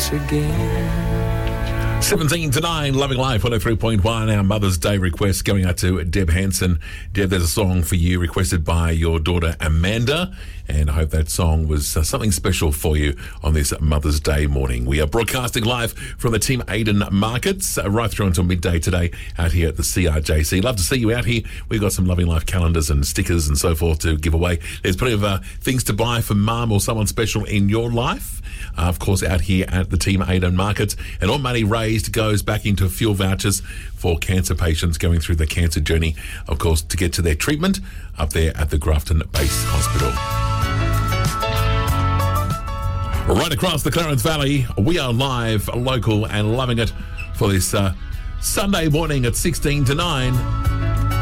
once again. 17 to 9, Loving Life, 103.1. Our Mother's Day request going out to Deb Hanson. Deb, there's a song for you requested by your daughter Amanda, and I hope that song was something special for you on this Mother's Day morning. We are broadcasting live from the Team Aiden Markets right through until midday today out here at the CRJC. Love to see you out here. We've got some Loving Life calendars and stickers and so forth to give away. There's plenty of things to buy for mum or someone special in your life. Of course, out here at the Team Aiden Markets, and all money raised goes back into fuel vouchers for cancer patients going through the cancer journey, of course, to get to their treatment up there at the Grafton Base Hospital. Right across the Clarence Valley, we are live, local, and loving it for this Sunday morning at 16 to 9.